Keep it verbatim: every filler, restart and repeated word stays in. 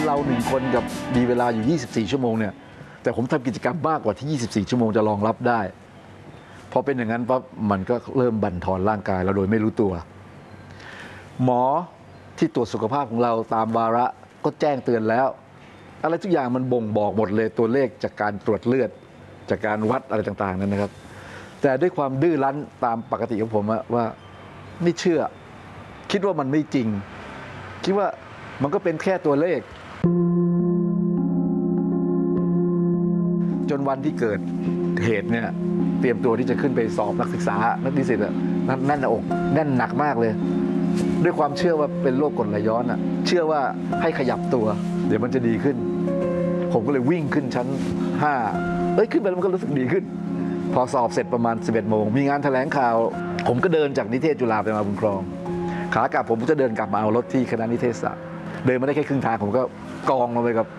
เราหนึ่งคนกับมีเวลาอยู่ยี่สิบสี่ชั่วโมงเนี่ยแต่ผมทำกิจกรรมมากกว่าที่ยี่สิบสี่ชั่วโมงจะรองรับได้พอเป็นอย่างนั้นปั๊บมันก็เริ่มบั่นทอนร่างกายเราโดยไม่รู้ตัวหมอที่ตรวจสุขภาพของเราตามวาระก็แจ้งเตือนแล้วอะไรทุกอย่างมันบ่งบอกหมดเลยตัวเลขจากการตรวจเลือดจากการวัดอะไรต่างๆนั้นนะครับแต่ด้วยความดื้อรั้นตามปกติของผมว่าไม่เชื่อคิดว่ามันไม่จริงคิดว่ามันก็เป็นแค่ตัวเลขจนวันที่เกิดเหตุเนี่ยเตรียมตัวที่จะขึ้นไปสอบนักศึกษานักนิสิตอะแน่นหน้าอกแน่นหนักมากเลยด้วยความเชื่อว่าเป็นโรคกรดไหลย้อนอะเชื่อว่าให้ขยับตัวเดี๋ยวมันจะดีขึ้นผมก็เลยวิ่งขึ้นชั้นห้าเอ้ยขึ้นไปแล้วมันก็รู้สึกดีขึ้นพอสอบเสร็จประมาณสิบเอ็ดโมงมีงานแถลงข่าวผมก็เดินจากนิเทศจุฬาไปมาบุญครองขากลับผมก็จะเดินกลับมาเอารถที่คณะนิเทศศาสตร์เดินมาได้แค่ครึ่งทางผมก็กองลงไปกับ